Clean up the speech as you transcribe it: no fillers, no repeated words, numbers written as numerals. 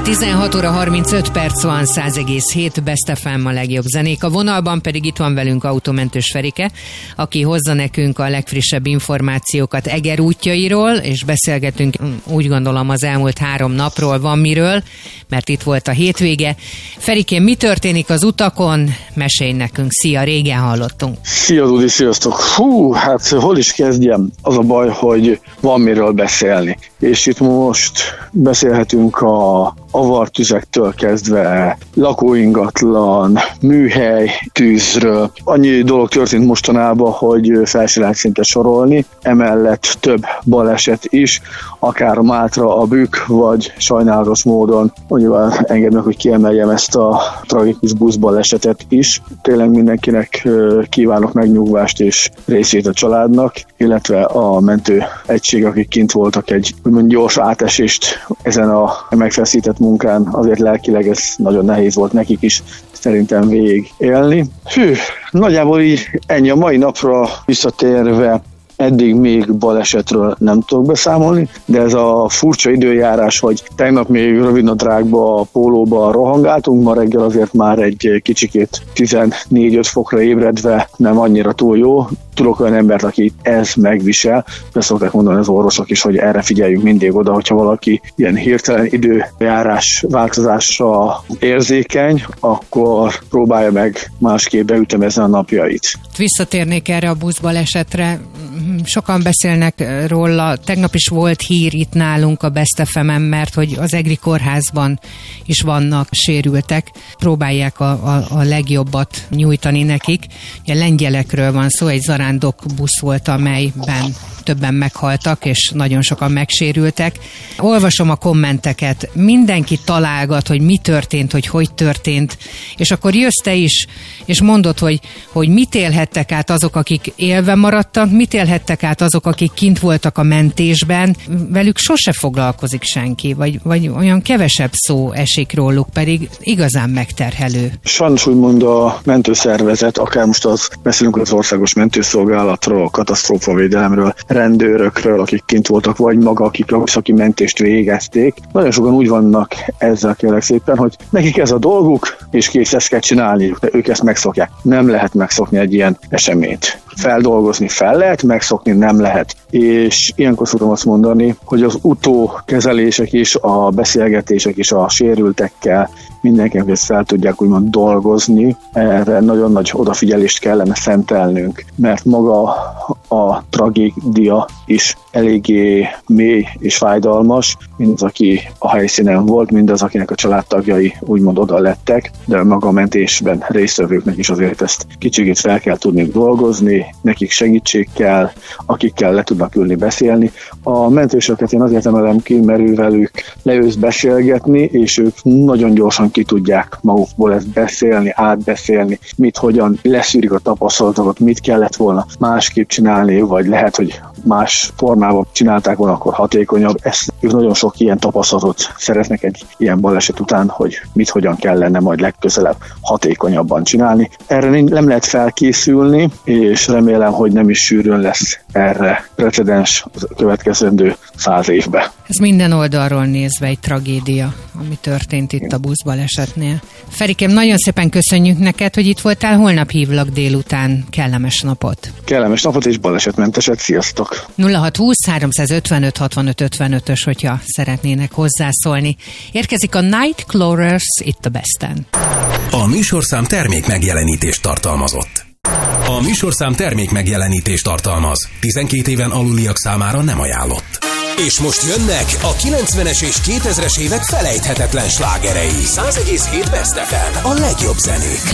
16 óra 35 perc van, 100,7 Best FM a legjobb zenék. A vonalban pedig itt van velünk Autómentős Ferike, aki hozza nekünk a legfrissebb információkat Eger útjairól, és beszélgetünk, úgy gondolom, az elmúlt 3 napról van miről, mert itt volt a hétvége. Ferikén, mi történik az utakon? Mesélj nekünk. Szia, régen hallottunk. Szia, Dudi, sziasztok. Hát hol is kezdjem? Az a baj, hogy van miről beszélni. És itt most beszélhetünk a avartüzektől kezdve lakóingatlan, műhely, tűzről. Annyi dolog történt mostanában, hogy fel se lehet szinte sorolni. Emellett több baleset is, akár a Mátra, a Bükk, vagy sajnálatos módon, nyilván engedd meg, hogy kiemeljem ezt a tragikus buszbalesetet is. Tényleg mindenkinek kívánok megnyugvást és részét a családnak, illetve a mentő egység, akik kint voltak egy úgymond gyors átesést ezen a megfeszített munkán, azért lelkileg ez nagyon nehéz volt nekik is szerintem végig élni. Nagyjából így ennyi a mai napra visszatérve. Eddig még balesetről nem tudok beszámolni, de ez a furcsa időjárás, hogy tegnap még rövidnadrágba, pólóba rohangáltunk, ma reggel azért már egy kicsikét 14-5 fokra ébredve nem annyira túl jó. Tudok olyan embert, aki ez megvisel, de szokták mondani az orvosok is, hogy erre figyeljünk mindig oda, hogyha valaki ilyen hirtelen időjárás változásra érzékeny, akkor próbálja meg másképp beütemezni a napjait. Visszatérnék erre a buszbalesetre. Sokan beszélnek róla. Tegnap is volt hír itt nálunk a Best FM-en, mert hogy az EGRI kórházban is vannak sérültek. Próbálják a legjobbat nyújtani nekik. A lengyelekről van szó, egy zarándok busz volt, amelyben többen meghaltak, és nagyon sokan megsérültek. Olvasom a kommenteket, mindenki találgat, hogy mi történt, hogy történt, és akkor jössz te is, és mondod, hogy mit élhettek át azok, akik élve maradtak, mit élhettek át azok, akik kint voltak a mentésben. Velük sose foglalkozik senki, vagy olyan kevesebb szó esik róluk, pedig igazán megterhelő. Sajnos úgymond a mentőszervezet, akár most beszélünk az Országos Mentőszolgálatról, katasztrófavédelemről, rendőrökről, akik kint voltak, vagy maga, akik a szaki mentést végezték. Nagyon sokan úgy vannak ezzel, kérlek szépen, hogy nekik ez a dolguk, és kész, ezt kell csinálniuk, de ők ezt megszokják. Nem lehet megszokni egy ilyen eseményt. Feldolgozni fel lehet, megszokni nem lehet. És ilyenkor szoktam azt mondani, hogy az utókezelések is, a beszélgetések is a sérültekkel, mindenkinek ezt fel tudják úgymond dolgozni. Erre nagyon nagy odafigyelést kellene szentelnünk, mert maga a tragédia is eléggé mély és fájdalmas, mindaz, aki a helyszínen volt, mindaz, akinek a családtagjai úgymond oda lettek, de maga a mentésben résztvevőknek is azért ezt kicsit fel kell tudni dolgozni, nekik segítség kell, akikkel le tudnak ülni, beszélni. A mentősöket én azért emelem ki, mert velük leülsz beszélgetni, és ők nagyon gyorsan ki tudják magukból ezt beszélni, átbeszélni, mit, hogyan leszűrik a tapasztalatokat, mit kellett volna másképp csinálni, vagy lehet, hogy más formában csinálták volna, akkor hatékonyabb. Ők nagyon sok ilyen tapasztalatot szeretnek egy ilyen baleset után, hogy mit, hogyan kellene majd legközelebb hatékonyabban csinálni. Erre nem lehet felkészülni, és remélem, hogy nem is sűrűn lesz erre precedens a következendő 100 évben. Ez minden oldalról nézve egy tragédia, ami történt itt a buszbalesetnél. Ferikém, nagyon szépen köszönjük neked, hogy itt voltál, holnap hívlak délután. Kellemes napot! Kellemes napot és balesetmenteset, sziasztok! 0620 355 65 55-ös, hogyha szeretnének hozzászólni. Érkezik a Nightcrawlers itt a Besten. A műsorszám termék megjelenítést tartalmazott. A műsorszám termék megjelenítést tartalmaz. 12 éven aluliak számára nem ajánlott. És most jönnek a 90-es és 2000-es évek felejthetetlen slágerei. 100,7 Best FM. A legjobb zenék.